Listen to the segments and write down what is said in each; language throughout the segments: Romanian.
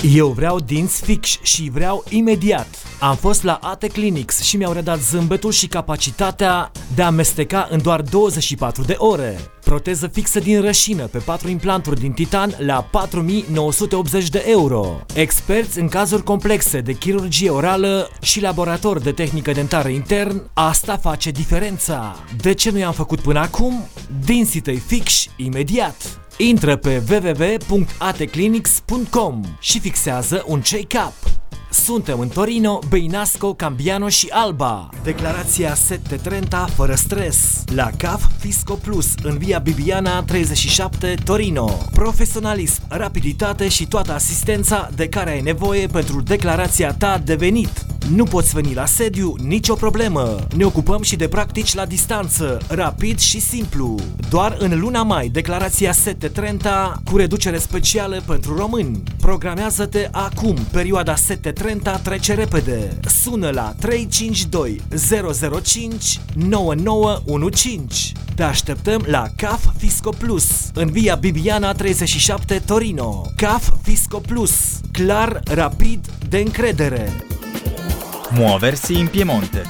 Eu vreau dinți fix și vreau imediat. Am fost la AT Clinics și mi-au redat zâmbetul și capacitatea de a amesteca în doar 24 de ore. Proteză fixă din rășină pe 4 implanturi din titan la 4.980 de euro. Experți în cazuri complexe de chirurgie orală și laborator de tehnică dentară intern, asta face diferența. De ce nu i-am făcut până acum? Dinții tăi fix imediat. Intră pe www.atclinics.com și fixează un check-up. Suntem în Torino, Beinasco, Cambiano și Alba. Declarația 730 fără stres. La CAF Fisco Plus în via Bibiana 37 Torino. Profesionalism, rapiditate și toată asistența de care ai nevoie pentru declarația ta de venit. Nu poți veni la sediu? Nicio problemă. Ne ocupăm și de practici la distanță, rapid și simplu. Doar în luna mai, declarația 730 cu reducere specială pentru români. Programează-te acum, perioada 730 trece repede. Sună la 352 005 9915. Te așteptăm la CAF Fisco Plus în via Bibiana 37 Torino. CAF Fisco Plus. Clar, rapid, de încredere. Muoversi in Piemonte.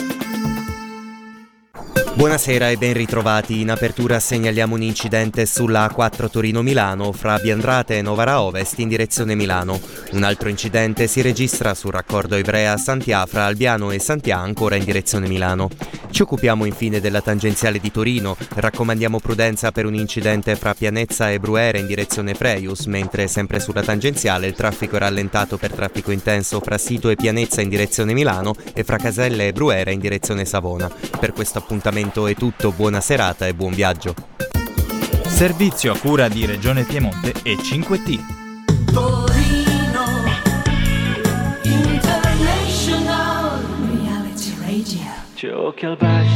Buonasera e ben ritrovati. In apertura segnaliamo un incidente sulla A4 Torino-Milano fra Biandrate e Novara Ovest in direzione Milano. Un altro incidente si registra sul raccordo Ivrea-Santià fra Albiano e Santià ancora in direzione Milano. Ci occupiamo infine della tangenziale di Torino. Raccomandiamo prudenza per un incidente fra Pianezza e Bruera in direzione Preius, mentre sempre sulla tangenziale il traffico è rallentato per traffico intenso fra Sito e Pianezza in direzione Milano e fra Caselle e Bruera in direzione Savona. Per questo appuntamento è tutto, buona serata e buon viaggio. Servizio a cura di Regione Piemonte e 5T. Torino International Reality Radio. Giochi al bacio